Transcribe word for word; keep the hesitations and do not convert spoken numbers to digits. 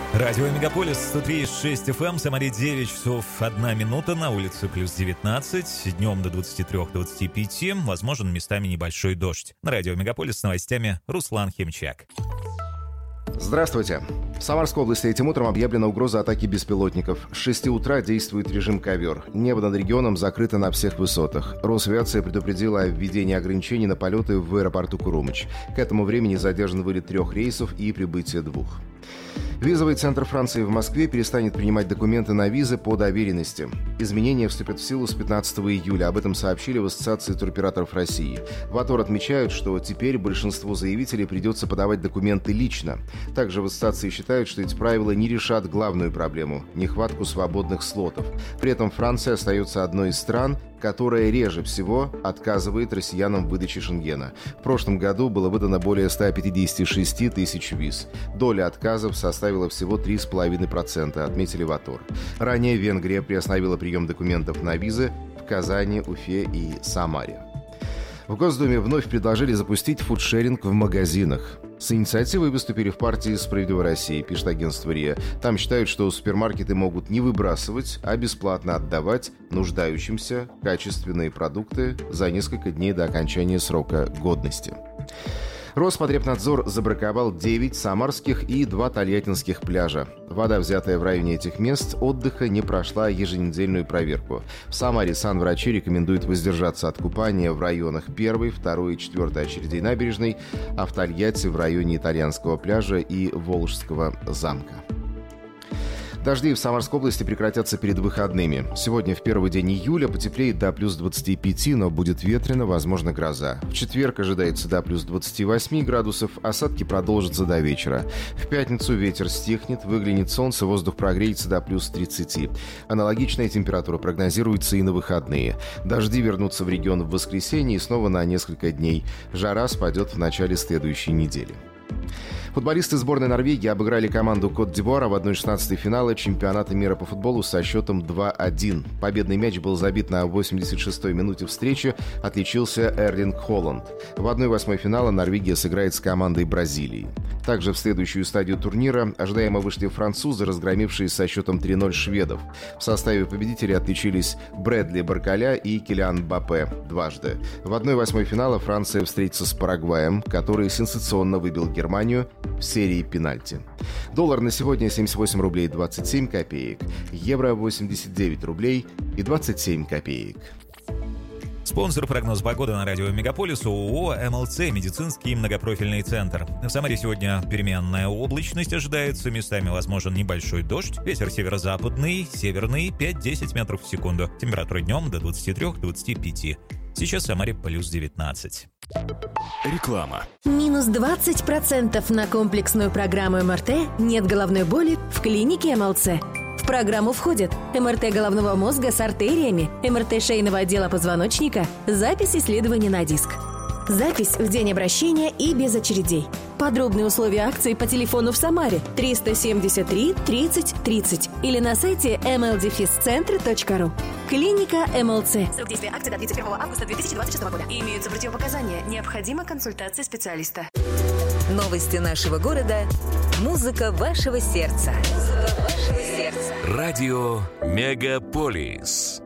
Радио Мегаполис сто три и шесть эф эм, Самаре девять часов одна минута, на улице плюс девятнадцать, днем до двадцати трёх - двадцати пяти, возможен местами небольшой дождь. На Радио Мегаполис с новостями Руслан Химчак. Здравствуйте. В Самарской области этим утром объявлена угроза атаки беспилотников. С шести утра действует режим ковер. Небо над регионом закрыто на всех высотах. Росавиация предупредила о введении ограничений на полеты в аэропорту Курумыч. К этому времени задержан вылет трех рейсов и прибытие двух. Визовый центр Франции в Москве перестанет принимать документы на визы по доверенности. Изменения вступят в силу с пятнадцатого июля. Об этом сообщили в Ассоциации туроператоров России. В АТОР отмечают, что теперь большинству заявителей придется подавать документы лично. Также в ассоциации считают, что эти правила не решат главную проблему – нехватку свободных слотов. При этом Франция остается одной из стран, которая реже всего отказывает россиянам в выдаче Шенгена. В прошлом году было выдано более ста пятидесяти шести тысяч виз. Доля отказов составила всего три целых пять десятых процента, отметили в АТОР. Ранее Венгрия приостановила прием документов на визы в Казани, Уфе и Самаре. В Госдуме вновь предложили запустить фудшеринг в магазинах. С инициативой выступили в партии «Справедливая Россия», пишет агентство РИА. Там считают, что супермаркеты могут не выбрасывать, а бесплатно отдавать нуждающимся качественные продукты за несколько дней до окончания срока годности. Роспотребнадзор забраковал девять самарских и два тольяттинских пляжа. Вода, взятая в районе этих мест отдыха, не прошла еженедельную проверку. В Самаре санврачи рекомендуют воздержаться от купания в районах первой, второй и четвертой очередей набережной, а в Тольятти в районе Итальянского пляжа и Волжского замка. Дожди в Самарской области прекратятся перед выходными. Сегодня, в первый день июля, потеплеет до плюс двадцати пяти, но будет ветрено, возможно гроза. В четверг ожидается до плюс двадцати восьми градусов, осадки продолжатся до вечера. В пятницу ветер стихнет, выглянет солнце, воздух прогреется до плюс тридцати. Аналогичная температура прогнозируется и на выходные. Дожди вернутся в регион в воскресенье и снова на несколько дней. Жара спадет в начале следующей недели. Футболисты сборной Норвегии обыграли команду Кот-д'Ивуара в одной шестнадцатой финала чемпионата мира по футболу со счетом два один. Победный мяч был забит на восемьдесят шестой минуте встречи, отличился Эрлинг Холланд. В одной восьмой финала Норвегия сыграет с командой Бразилии. Также в следующую стадию турнира ожидаемо вышли французы, разгромившие со счетом три ноль шведов. В составе победителей отличились Брэдли Баркаля и Килиан Мбаппе дважды. В одной восьмой финала Франция встретится с Парагваем, который сенсационно выбил Германию в серии пенальти. Доллар на сегодня семьдесят восемь рублей двадцать семь копеек, евро восемьдесят девять рублей и двадцать семь копеек. Спонсор прогноз погоды на радио Мегаполис ООО эм эл цэ «Медицинский многопрофильный центр». В Самаре сегодня переменная облачность ожидается, местами возможен небольшой дождь. Ветер северо-западный, северный пять-десять метров в секунду. Температура днем до двадцати трёх - двадцати пяти. Сейчас в Самаре плюс девятнадцать. Реклама. Минус двадцать процентов на комплексную программу эм эр тэ «Нет головной боли» в клинике эм эл цэ. В программу входят эм эр тэ головного мозга с артериями, эм эр тэ шейного отдела позвоночника, запись исследований на диск. Запись в день обращения и без очередей. Подробные условия акции по телефону в Самаре триста семьдесят три тридцать тридцать или на сайте эм эл дефис центр точка ру. Клиника эм эл цэ. Срок действия акции до тридцать первого августа две тысячи двадцать шестого года. Имеются противопоказания. Необходима консультация специалиста. Новости нашего города. Музыка вашего сердца. Музыка вашего сердца. Радио Мегаполис.